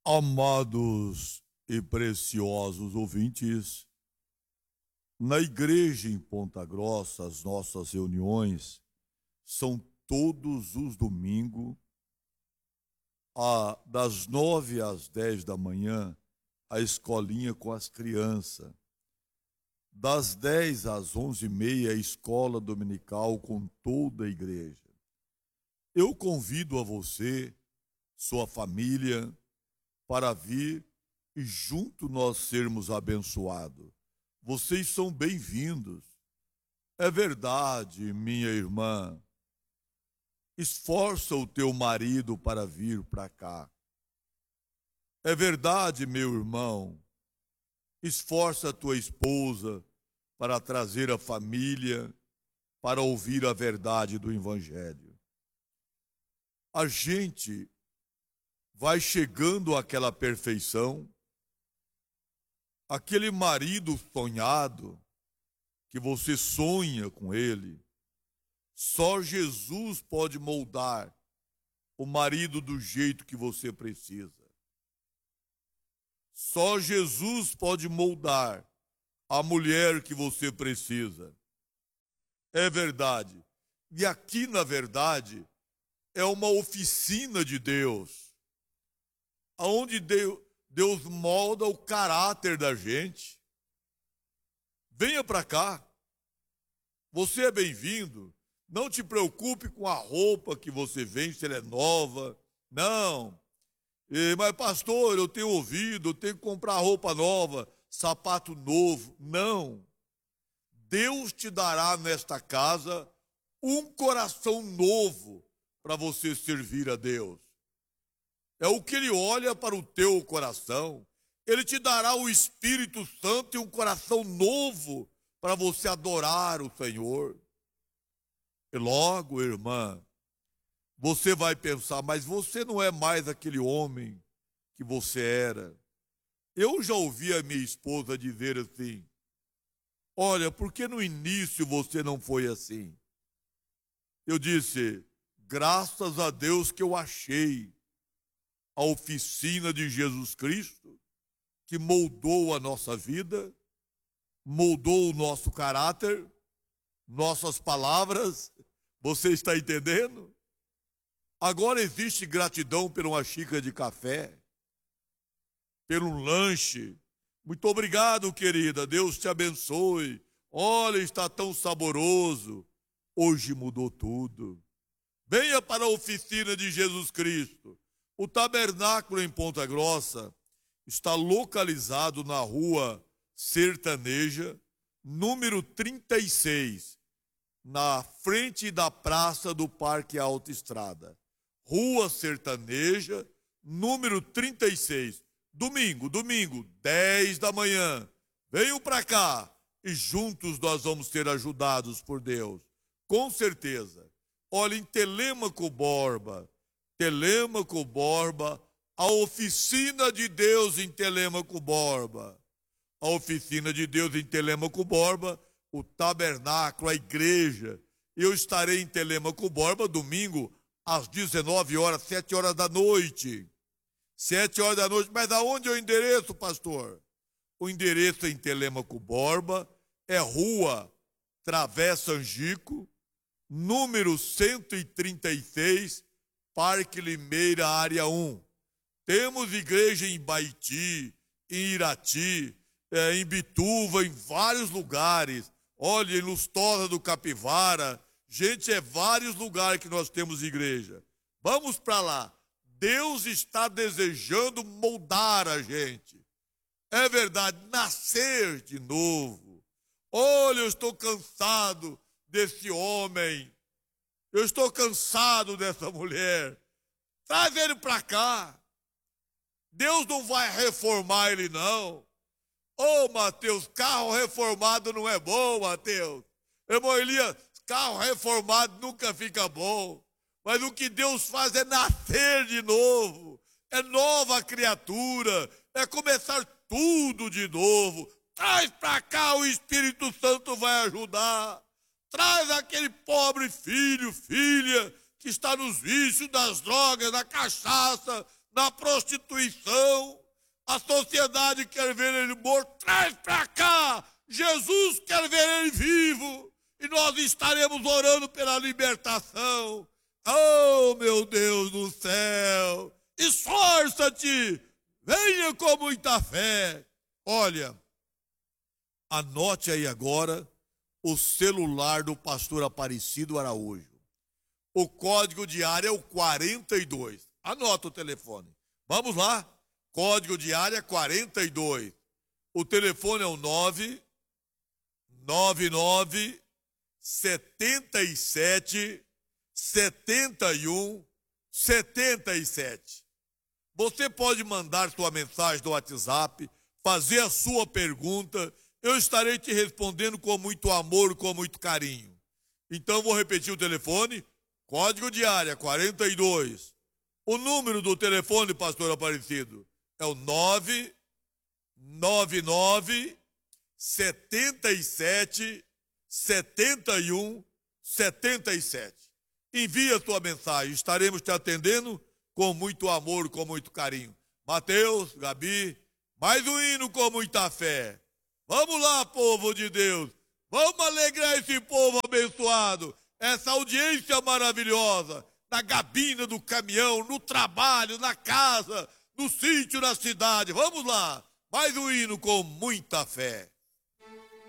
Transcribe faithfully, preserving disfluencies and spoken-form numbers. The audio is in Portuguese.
Amados e preciosos ouvintes, na igreja em Ponta Grossa, as nossas reuniões são todos os domingos, a, das nove às dez da manhã, a escolinha com as crianças. Das dez às onze e meia, a escola dominical com toda a igreja. Eu convido a você, sua família, para vir e junto nós sermos abençoados. Vocês são bem-vindos. É verdade, minha irmã. Esforça o teu marido para vir para cá. É verdade, meu irmão. Esforça a tua esposa para trazer a família para ouvir a verdade do Evangelho. A gente vai chegando àquela perfeição, aquele marido sonhado, que você sonha com ele. Só Jesus pode moldar o marido do jeito que você precisa. Só Jesus pode moldar a mulher que você precisa. É verdade. E aqui, na verdade, é uma oficina de Deus, onde Deus molda o caráter da gente. Venha para cá. Você é bem-vindo. Não te preocupe com a roupa que você vem, se ela é nova. Não. E, mas, pastor, eu tenho ouvido, eu tenho que comprar roupa nova, sapato novo. Não. Deus te dará nesta casa um coração novo para você servir a Deus. É o que Ele olha para o teu coração. Ele te dará o Espírito Santo e um coração novo para você adorar o Senhor. E logo, irmã, você vai pensar, mas você não é mais aquele homem que você era. Eu já ouvi a minha esposa dizer assim, olha, por que no início você não foi assim? Eu disse, graças a Deus que eu achei a oficina de Jesus Cristo, que moldou a nossa vida, moldou o nosso caráter, nossas palavras. Você está entendendo? Agora existe gratidão por uma xícara de café, pelo lanche. Muito obrigado, querida. Deus te abençoe. Olha, está tão saboroso. Hoje mudou tudo. Venha para a oficina de Jesus Cristo. O tabernáculo em Ponta Grossa está localizado na rua Sertaneja, número trinta e seis, na frente da praça do Parque Alta Estrada. Rua Sertaneja, número trinta e seis. Domingo, domingo, dez da manhã. Venham para cá e juntos nós vamos ser ajudados por Deus. Com certeza. Olha, em Telêmaco Borba, Telêmaco Borba, a oficina de Deus em Telêmaco Borba. A oficina de Deus em Telêmaco Borba, o tabernáculo, a igreja. Eu estarei em Telêmaco Borba domingo às dezenove horas, sete horas da noite. Sete horas da noite. Mas aonde é o endereço, pastor? O endereço em Telêmaco Borba é Rua Travessa Angico, número cento e trinta e seis, Parque Limeira, área um. Temos igreja em Baiti, em Irati, é, em Bituva, em vários lugares. Olha, em Lustosa do Capivara. Gente, é vários lugares que nós temos igreja. Vamos para lá. Deus está desejando moldar a gente. É verdade, nascer de novo. Olha, eu estou cansado desse homem. Eu estou cansado dessa mulher. Traz ele para cá. Deus não vai reformar ele, não. Ô, oh, Mateus, carro reformado não é bom, Mateus. Irmão Elias, carro reformado nunca fica bom. Mas o que Deus faz é nascer de novo. É nova criatura. É começar tudo de novo. Traz para cá, o Espírito Santo vai ajudar. Traz aquele pobre filho, filha, que está nos vícios das drogas, da cachaça. na prostituição. A sociedade quer ver ele morto, traz para cá. Jesus quer ver ele vivo. E nós estaremos orando pela libertação. Oh, meu Deus do céu. Esforça-te. Venha com muita fé. Olha, anote aí agora o celular do pastor Aparecido Araújo. O código de área é o quarenta e dois. Anota o telefone. Vamos lá. Código de área quarenta e dois. O telefone é o nove nove nove setenta e sete setenta e um setenta e sete. Você pode mandar sua mensagem no WhatsApp, fazer a sua pergunta. Eu estarei te respondendo com muito amor, com muito carinho. Então vou repetir o telefone. Código de área quarenta e dois. O número do telefone, pastor Aparecido, é o nove nove nove setenta e sete setenta e um setenta e sete. Envia a sua mensagem, estaremos te atendendo com muito amor, com muito carinho. Mateus, Gabi, mais um hino com muita fé. Vamos lá, povo de Deus. Vamos alegrar esse povo abençoado. Essa audiência maravilhosa. Na gabina do caminhão, no trabalho, na casa, no sítio, na cidade. Vamos lá. Mais um hino com muita fé.